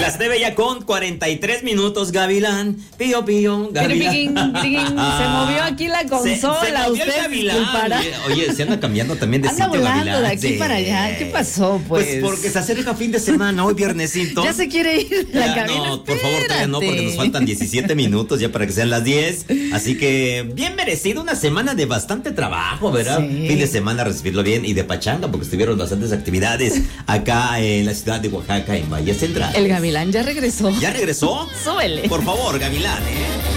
Las 9 ya con 43 minutos, Gavilán. Pío, pío, Gavilán. Se movió aquí la consola. Se movió el Usted Gavilán. Oye, se anda cambiando también de anda sitio, volando Gavilán. de aquí para allá. ¿Qué pasó, pues? Pues porque se acerca fin de semana, hoy viernesito. Ya se quiere ir la cabina. No, por favor, todavía no, porque nos faltan 17 minutos ya para que sean las 10. Así que bien merecido, una semana de bastante trabajo, ¿verdad? Sí. Fin de semana, recibirlo bien y de pachanga, porque estuvieron bastantes actividades acá en la ciudad de Oaxaca, en Valle Central. El Gavilán ya regresó. ¿Ya regresó? Súbele. Por favor, Gavilán, ¿eh?